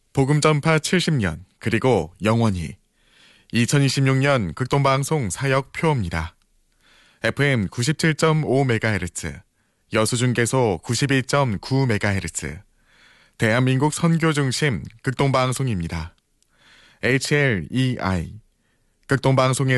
복음 전파 70년, 그리고 영원히. 2026년 극동방송 사역 표입니다. FM 97.5MHz, 여수중계소 92.9MHz, 대한민국 선교중심 극동방송입니다. HLEI, 극동방송의